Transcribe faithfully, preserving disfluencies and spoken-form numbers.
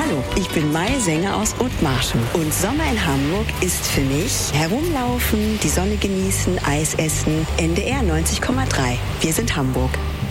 Hallo, ich bin Mai Sänger aus Othmarschen und Sommer in Hamburg ist für mich herumlaufen, die Sonne genießen, Eis essen, N D R neunzig Komma drei. Wir sind Hamburg.